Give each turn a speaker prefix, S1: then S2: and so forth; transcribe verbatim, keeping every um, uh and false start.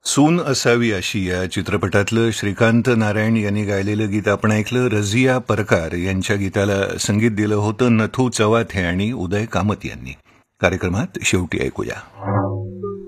S1: सून असावी अशी या चित्रपटातलं श्रीकांत नारायण यांनी गायलेलं गीत आपण ऐकलं. रझिया परकार यांच्या गीताला संगीत दिलं होतं नथू चवाथे आणि उदय कामत यांनी. कार्यक्रमात शेवटी ऐकूया.